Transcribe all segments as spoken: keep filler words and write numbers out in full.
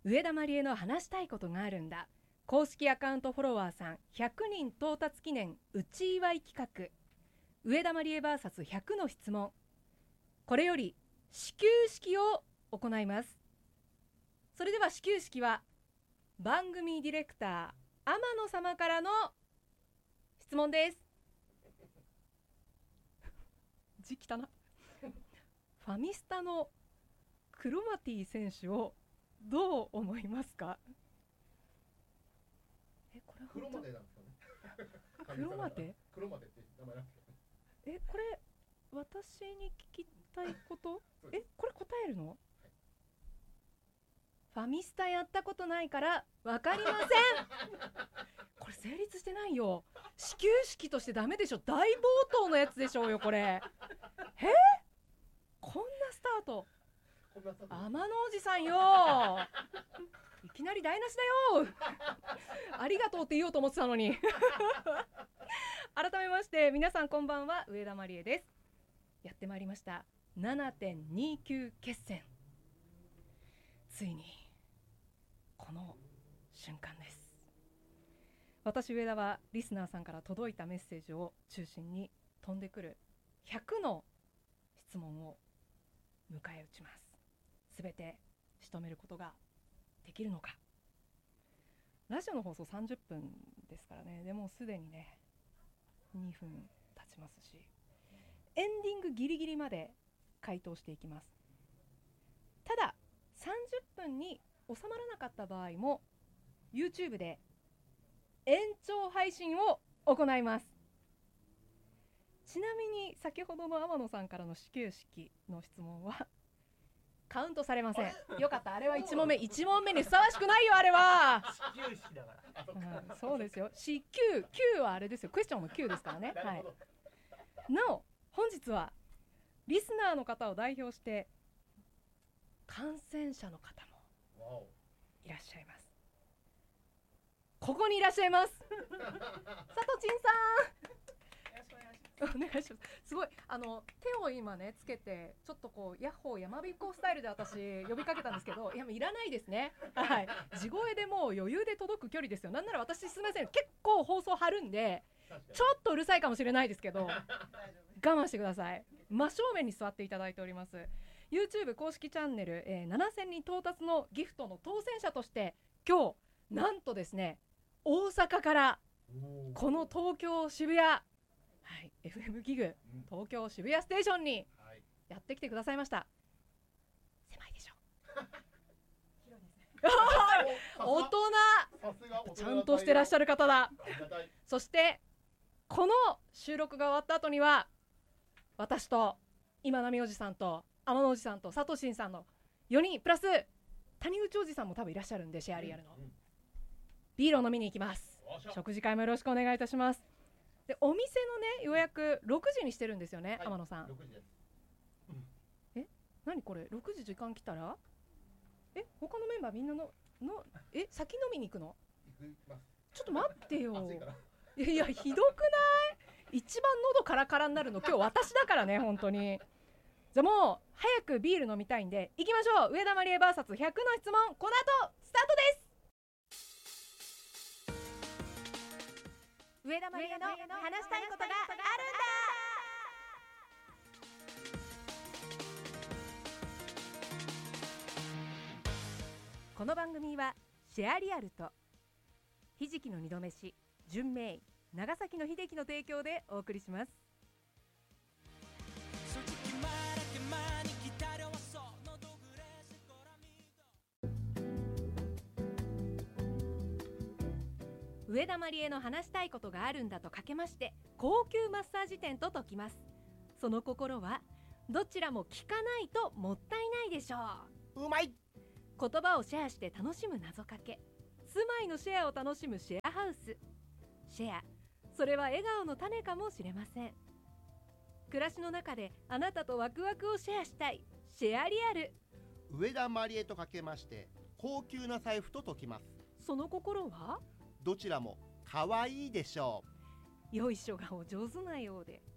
上田まりえの話したいことがあるんだ。公式アカウントフォロワーさんひゃくにん到達記念内祝い企画、上田まりえ ブイエスひゃく の質問。これより始球式を行います。それでは始球式は番組ディレクター天野様からの質問です。字汚な。ファミスタのクロマティ選手をどう思いますか？え、これクロマテなんですかね。 クロマテ？ クロマテって名前なんですかね。 え、これ私に聞きたいことえ、これ答えるの？はい、ファミスタやったことないからわかりません。これ成立してないよ。始球式としてダメでしょ。大暴投のやつでしょうよこれ。えー、こんなスタート。天野おじさんよ、いきなり台無しだよ。ありがとうって言おうと思ってたのに。改めまして皆さんこんばんは、上田まりえです。やってまいりました ななてんにきゅう 決戦。ついにこの瞬間です。私上田はリスナーさんから届いたメッセージを中心に飛んでくるひゃくの質問を迎え撃ちます。すべて仕留めることができるのか。ラジオの放送さんじゅっぷんですからね。でもすでにねにふん経ちますし、エンディングギリギリまで回答していきます。たださんじゅっぷんに収まらなかった場合も YouTube で延長配信を行います。ちなみに先ほどの天野さんからの始球式の質問はカウントされません。よかった、あれはいち問目いち問目にふさわしくないよあれは。 始球式だから、 うん、そうですよ。始球球はあれですよ、クエスチョンも球ですからね。はい、なお本日はリスナーの方を代表して感染者の方もいらっしゃいます。ここにいらっしゃいます。佐藤陳さん、お願いします。すごいあの手を今ねつけてちょっとこうヤッホーやまびこスタイルで私呼びかけたんですけど、いやもういらないですね。はい、地声でもう余裕で届く距離ですよ。なんなら私すみません、結構放送張るんでちょっとうるさいかもしれないですけど我慢してください。真正面に座っていただいております。 YouTube 公式チャンネル、えー、ななせんにん到達のギフトの当選者として今日なんとですね、大阪からこの東京渋谷、はい、エフエム ギグ東京渋谷ステーションにやってきてくださいました。狭いでしょ。広いですね。大人、ちゃんとしてらっしゃる方だ。そしてこの収録が終わった後には私と今波おじさんと天野おじさんと佐藤慎さんのよにんプラス谷口おじさんも多分いらっしゃるんで、シェアリアルのビールを飲みに行きます。食事会もよろしくお願いいたします。でお店のね予約ろくじにしてるんですよね、はい、天野さん。ろくじです、うん、え、何これろくじ時間来たらえ他のメンバーみんなののえ先飲みに行くの？ちょっと待ってよ。いやいやひどくない？一番喉カラカラになるの今日私だからね本当に。じゃあもう早くビール飲みたいんで行きましょう。上田まりえ ブイエスひゃく の質問、この後スタートです。上田まりえの話したいことがあるんだ。この番組はシェアリアルとひじきの二度飯純明長崎の秀樹の提供でお送りします。上田まりえの話したいことがあるんだとかけまして高級マッサージ店と解きます。その心はどちらも聞かないともったいないでしょう。 うまい。 言葉をシェアして楽しむ謎かけ、住まいのシェアを楽しむシェアハウス。シェア、それは笑顔の種かもしれません。暮らしの中であなたとワクワクをシェアしたいシェアリアル。 上田まりえとかけまして高級な財布と解きます。 その心はどちらも可愛いでしょう。よいしょがお上手なようで。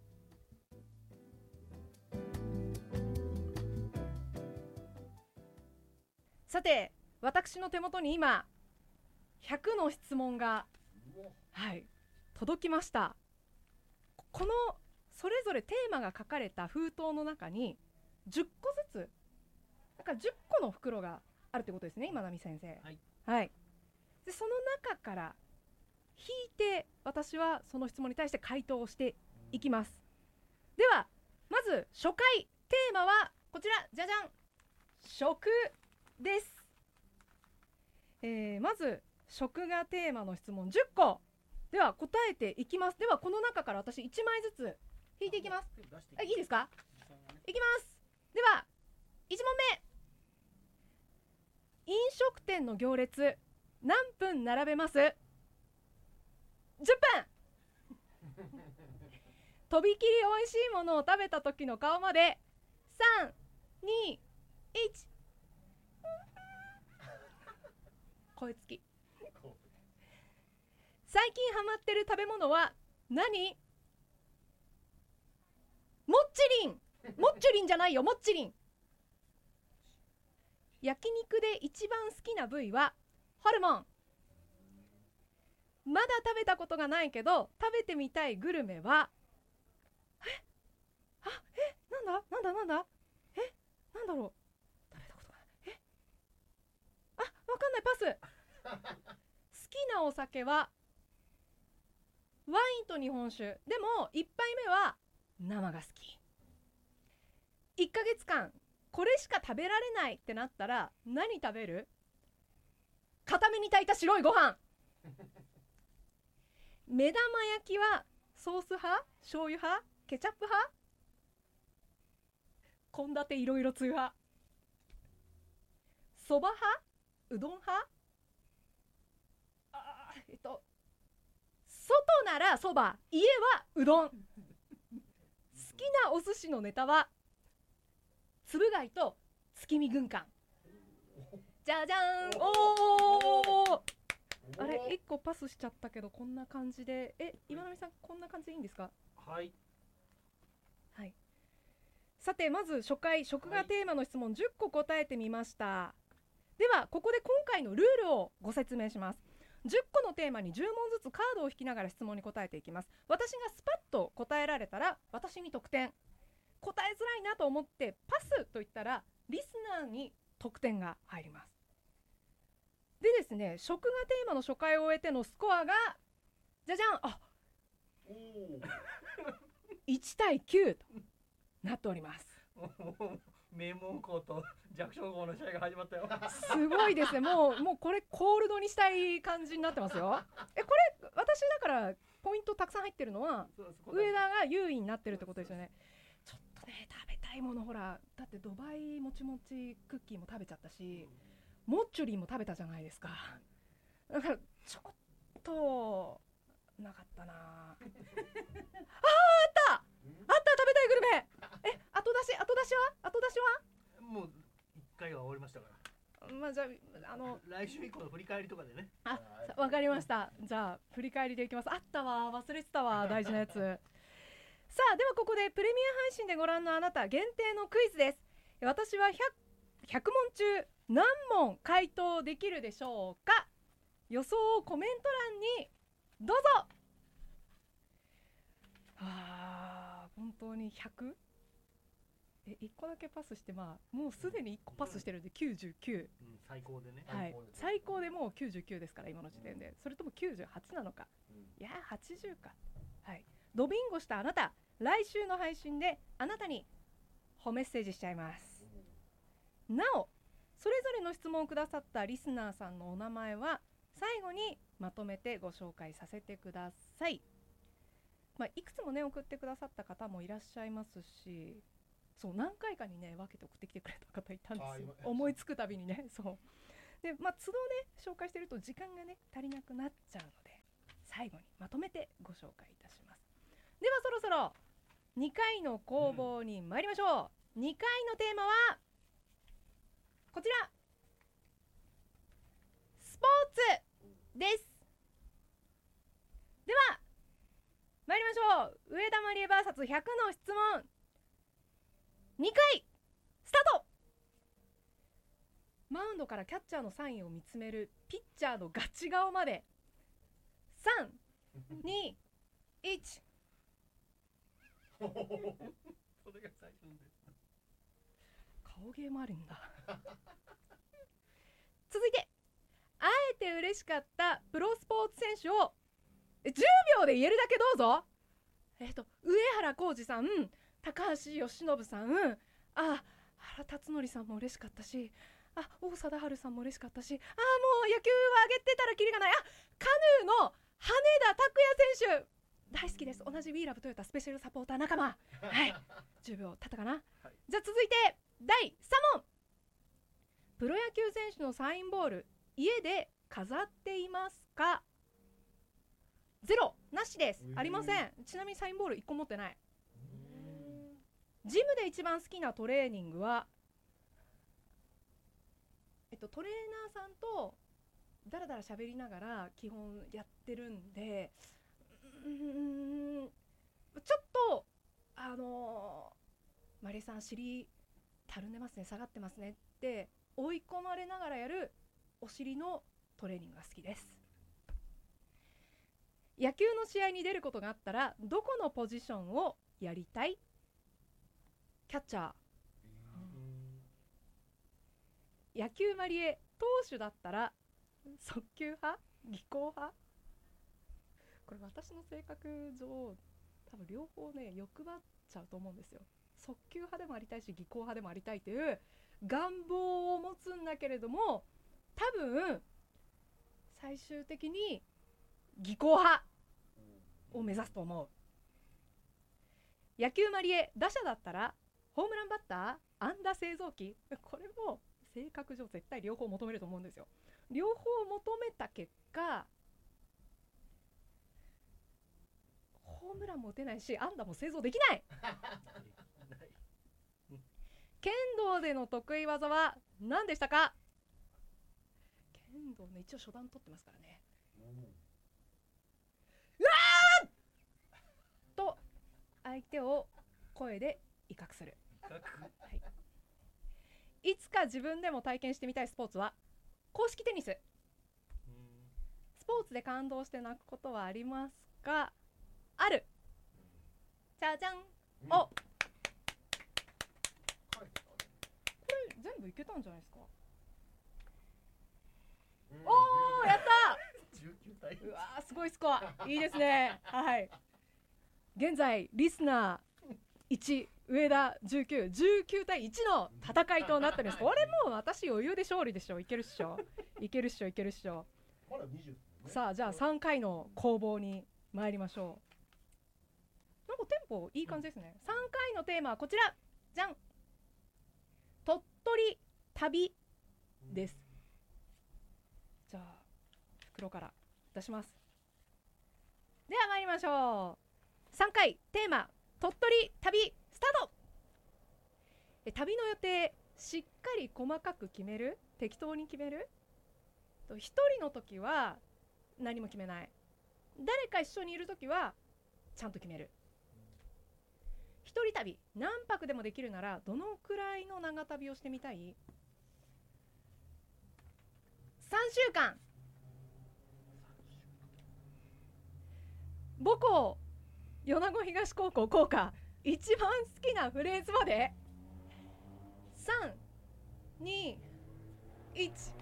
さて私の手元に今ひゃくの質問が、はい、届きました。このそれぞれテーマが書かれた封筒の中にじゅっこずつ、だからじゅっこの袋があるってことですね、今波先生。 はい、 はい、でその中から引いて私はその質問に対して回答をしていきます。ではまず初回テーマはこちら、じゃじゃん、食です。えー、まず食がテーマの質問じゅっこでは答えていきます。ではこの中から私いちまいずつ引いていきます。あ、いいですか？いきます。ではいちもんめ、飲食店の行列何分並べます？じゅっぷんとびきり美味しいものを食べた時の顔までさん、に、いち声つき。最近ハマってる食べ物は何？もっちりん。もっちりんじゃないよ、もっちりん。焼肉で一番好きな部位はホルモン。まだ食べたことがないけど食べてみたいグルメは、えあえなんだなんだなんだえなんだろう、食べたことがない、えあわかんない、パス好きなお酒はワインと日本酒。でもいっぱいめは生が好き。いっかげつかんこれしか食べられないってなったら何食べる？固めに炊いた白いご飯目玉焼きはソース派？醤油派？ケチャップ派？献立いろいろつゆ派？そば派？うどん派？あえっと外ならそば、家はうどん。好きなお寿司のネタはつぶ貝と月見軍艦。じゃじゃーん。おー、あれいっこパスしちゃったけどこんな感じで、え今波さんこんな感じでいいんですか？ はい、 はい、さてまず初回食がテーマの質問じゅっこ答えてみました。ではここで今回のルールをご説明します。じゅっこのテーマにじゅうもんずつカードを引きながら質問に答えていきます。私がスパッと答えられたら私に得点、答えづらいなと思ってパスと言ったらリスナーに得点が入ります。でですね、食がテーマの初回を終えてのスコアがじゃじゃん、あいちたいきゅうとなっております。 名門校と弱小校の試合が始まったよ。 すごいですね。もうもうこれコールドにしたい感じになってますよ。えこれ私だからポイントたくさん入ってるのは上田が優位になってるってことですよね。ちょっとね食べたいもの、ほらだってドバイもちもちクッキーも食べちゃったし、モッチョリーも食べたじゃないですか。だからちょっとなかったなあーあったあった食べたいグルメ。え後出し後出しは後出しはもういっかいは終わりましたから。 まあじゃあ、あの来週以降の振り返りとかでね。 あ、わかりました。じゃあ振り返りでいきます。あったわ、忘れてたわ、大事なやつ。さあではここでプレミア配信でご覧のあなた限定のクイズです。私は ひゃく, ひゃくもん中何問回答できるでしょうか。予想をコメント欄にどうぞ。あー本当に ひゃく？ えいっこだけパスして、まあもうすでにいっこパスしてるんできゅうじゅうきゅう、 うん、最高でね、 はい、最高でもうきゅうじゅうきゅうですから今の時点で。それともきゅうじゅうはちなのか、いやはちじゅうか。はい、ドビンゴしたあなた、来週の配信であなたに褒めメッセージしちゃいます。なおそれぞれの質問をくださったリスナーさんのお名前は最後にまとめてご紹介させてください。まあ、いくつもね送ってくださった方もいらっしゃいますし、そう何回かにね分けて送ってきてくれた方いたんですよ。思いつくたびにね。そうで、まあ、都度ね紹介してると時間がね足りなくなっちゃうので最後にまとめてご紹介いたします。ではそろそろにかいの攻防に参りましょう。にかいのテーマはこちら、スポーツです。では参りましょう。上田まりえ ブイエスひゃく の質問にかいスタート。 マウンドからキャッチャーのサインを見つめるピッチャーのガチ顔までさん、に、いち。 それが最初です。 顔芸もあるんだ続いて、あえて嬉しかったプロスポーツ選手をじゅうびょうで言えるだけどうぞ。えっと上原浩二さん、高橋由伸さん、あ原辰徳さんも嬉しかったし、あ王貞治さんも嬉しかったし、あもう野球は上げてたらキリがない。あカヌーの羽田拓也選手大好きです。同じ We Love トヨタスペシャルサポーター仲間はいじゅうびょう経ったかな、はい、じゃあ続いてだいさん問。プロ野球選手のサインボール家で飾っていますか？ゼロなしです。ありません。ちなみにサインボールいっこ持ってない。ジムで一番好きなトレーニングはえっとトレーナーさんとだらだら喋りながら基本やってるんで、うーんちょっとあのー、マリエさん尻たるんでますね、下がってますねって追い込まれながらやるお尻のトレーニングが好きです。野球の試合に出ることがあったらどこのポジションをやりたい？キャッチャー、うん、野球マリエ投手だったら速球派？技巧派？これ私の性格上多分両方ね欲張っちゃうと思うんですよ。速球派でもありたいし技巧派でもありたいという願望を持つんだけれども、多分最終的に技巧派を目指すと思う。野球マリエ打者だったらホームランバッター安打製造機、これも性格上絶対両方求めると思うんですよ。両方求めた結果ホームランも打てないし安打も製造できない剣道での得意技は何でしたか？剣道ね、一応初段取ってますからね。うわーと相手を声で威嚇する、はい、いつか自分でも体験してみたいスポーツは公式テニス。スポーツで感動して泣くことはありますか？ある。じゃじゃん、お、これ全部いけたんじゃないですか？おー、やったじゅうきゅうたい。 うわー、すごいスコアいいですね。はい、現在リスナーいち、上田じゅうきゅう、じゅうきゅうたいいちの戦いとなってるんです。これもう私余裕で勝利でしょ。いけるっしょいけるっしょいけるっしょ。 まだにじゅう。 さあじゃあさんかいの攻防に参りましょう。なんかテンポいい感じですね。さんかいのテーマはこちら、じゃん、鳥取旅です。じゃあ袋から出します。では参りましょう。さんかいテーマ鳥取旅スタート。え旅の予定しっかり細かく決める？適当に決める？ひとりの時は何も決めない。誰か一緒にいる時はちゃんと決める。一人旅何泊でもできるならどのくらいの長旅をしてみたい？さんしゅうかん。母校米子東高校校歌一番好きなフレーズまでさん、に、いち。